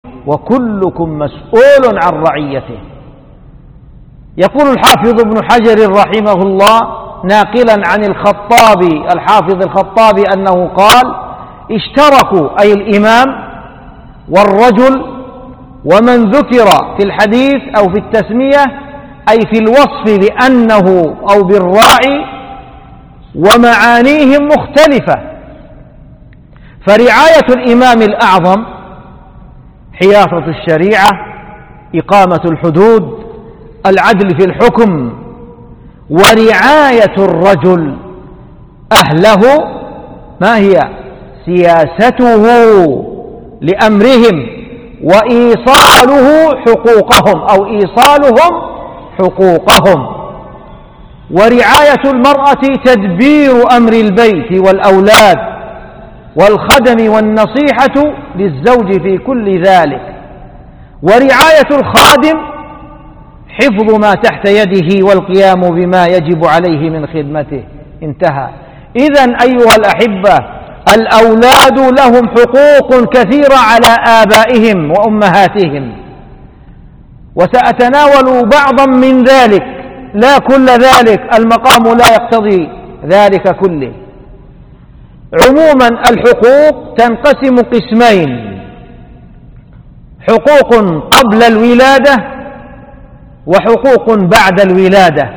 وكلكم مسؤول عن رعيته. يقول الحافظ ابن حجر رحمه الله ناقلا عن الخطابي الحافظ الخطابي أنه قال: اشتركوا أي الإمام والرجل ومن ذكر في الحديث أو في التسمية أي في الوصف بأنه أو بالراعي، ومعانيهم مختلفة. فرعاية الإمام الأعظم حياطة الشريعة، إقامة الحدود، العدل في الحكم. ورعاية الرجل أهله ما هي؟ سياسته لأمرهم وإيصاله حقوقهم أو إيصالهم حقوقهم. ورعاية المرأة تدبير أمر البيت والأولاد والخدم والنصيحة للزوج في كل ذلك. ورعاية الخادم حفظ ما تحت يده والقيام بما يجب عليه من خدمته. انتهى. إذن أيها الأحبة، الأولاد لهم حقوق كثيرة على آبائهم وأمهاتهم، وسأتناول بعضا من ذلك لا كل ذلك، المقام لا يقتضي ذلك كله. عموما الحقوق تنقسم قسمين: حقوق قبل الولادة وحقوق بعد الولادة.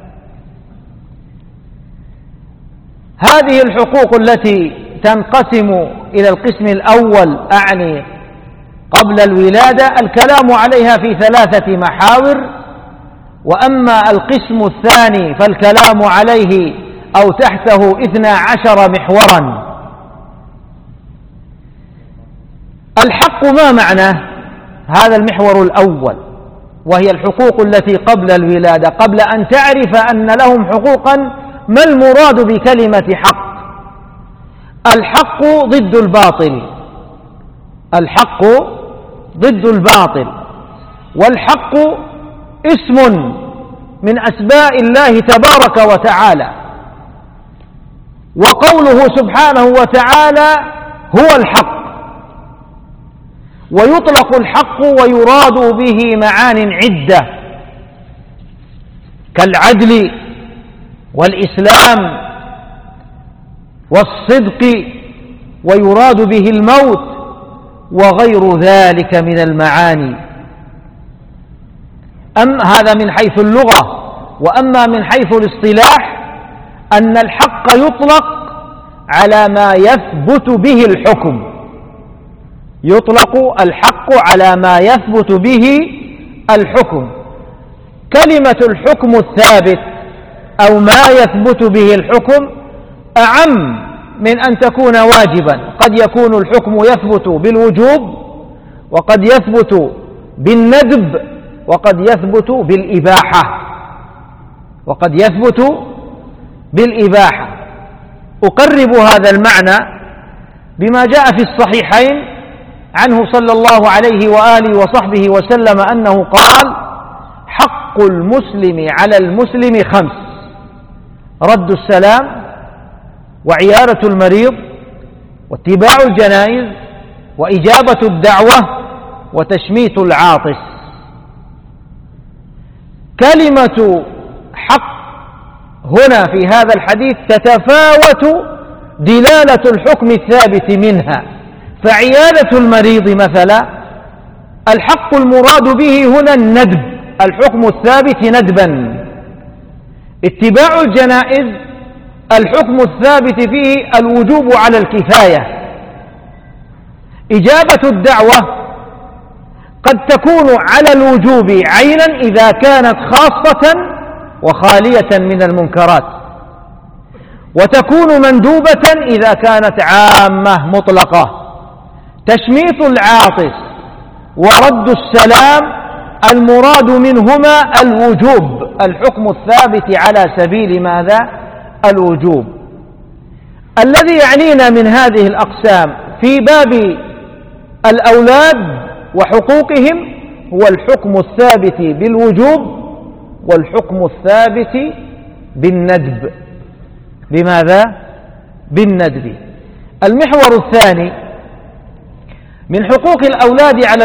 هذه الحقوق التي تنقسم إلى القسم الأول أعني قبل الولادة الكلام عليها في 3 محاور، وأما القسم الثاني فالكلام عليه أو تحته 12 محورا. الحق ما معناه؟ هذا المحور الأول، وهي الحقوق التي قبل الولادة. قبل أن تعرف أن لهم حقوقا، ما المراد بكلمة حق؟ الحق ضد الباطل، الحق ضد الباطل، والحق اسم من أسماء الله تبارك وتعالى، وقوله سبحانه وتعالى هو الحق. ويطلق الحق ويراد به معان عدة كالعدل والإسلام والصدق، ويراد به الموت وغير ذلك من المعاني. هذا من حيث اللغة. وأما من حيث الاصطلاح أن الحق يطلق على ما يثبت به الحكم، يطلق الحق على ما يثبت به الحكم. كلمة الحكم الثابت أو ما يثبت به الحكم أعم من أن تكون واجبا. قد يكون الحكم يثبت بالوجوب، وقد يثبت بالندب، وقد يثبت بالإباحة، وقد يثبت بالإباحة. أقرب هذا المعنى بما جاء في الصحيحين عنه صلى الله عليه وآله وصحبه وسلم أنه قال: حق المسلم على المسلم 5: رد السلام، وعيادة المريض، واتباع الجنائز، وإجابة الدعوة، وتشميت العاطس. كلمة حق هنا في هذا الحديث تتفاوت دلالة الحكم الثابت منها. فعيادة المريض مثلا الحق المراد به هنا الندب، الحكم الثابت ندبا. اتباع الجنائز الحكم الثابت فيه الوجوب على الكفاية. إجابة الدعوة قد تكون على الوجوب عينا إذا كانت خاصة وخالية من المنكرات، وتكون مندوبة إذا كانت عامة مطلقة. تشميت العاطس ورد السلام المراد منهما الوجوب، الحكم الثابت على سبيل ماذا؟ الوجوب. الذي يعنينا من هذه الأقسام في باب الأولاد وحقوقهم هو الحكم الثابت بالوجوب والحكم الثابت بالندب. بماذا؟ بالندب. المحور الثاني من حقوق الأولاد على